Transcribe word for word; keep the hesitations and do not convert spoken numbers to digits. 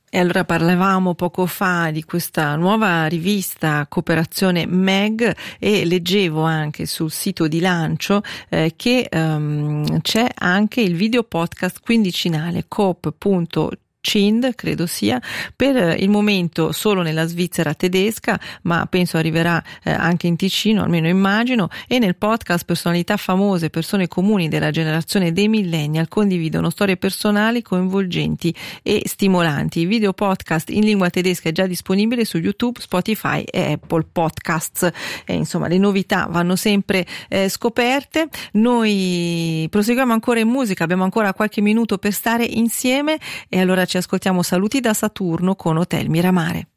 E allora parlavamo poco fa di questa nuova rivista Cooperazione M E G e leggevo anche sul sito di lancio eh, che um, c'è anche il video podcast quindicinale coop punto Cind, credo sia, per il momento solo nella Svizzera tedesca, ma penso arriverà eh, anche in Ticino, almeno immagino, e nel podcast personalità famose, persone comuni della generazione dei millennial condividono storie personali coinvolgenti e stimolanti. Il video podcast in lingua tedesca è già disponibile su YouTube, Spotify e Apple Podcasts. E, insomma, le novità vanno sempre eh, scoperte. Noi proseguiamo ancora in musica, abbiamo ancora qualche minuto per stare insieme e allora ci ascoltiamo Saluti da Saturno con Hotel Miramare.